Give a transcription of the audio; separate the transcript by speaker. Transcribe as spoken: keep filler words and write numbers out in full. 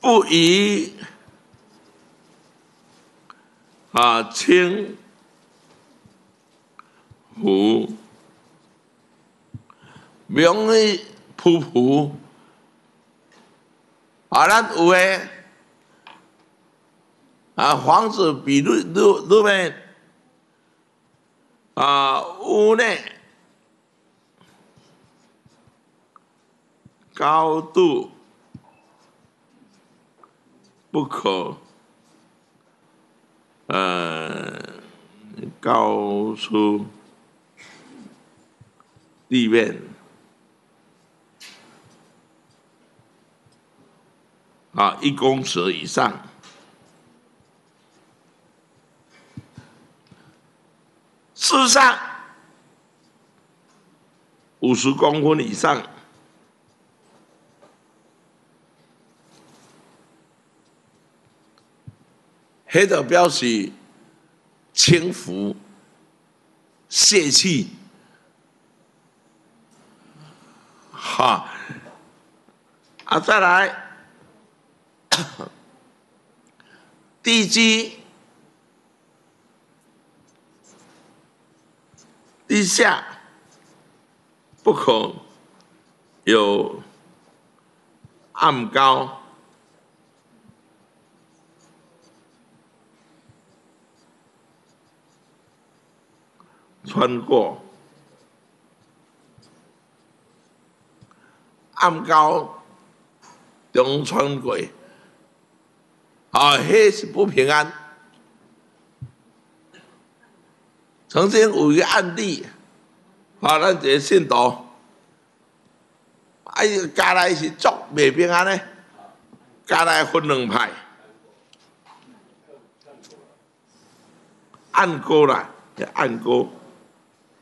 Speaker 1: 不宜啊轻浮，名誉浮浮。啊，咱有诶啊，房子比路路路面啊屋内高度不可呃高出地面啊一公尺以上。事实上，五十公分以上，迄就表示轻浮、泄气，哈啊，再来地基。地下不可有暗沟、穿过，暗沟中穿过，啊，迄是不平安。曾经有一个案例，啊，咱一个信徒，啊，伊家内是足袂平安的，家内分两派，暗沟啦，暗沟。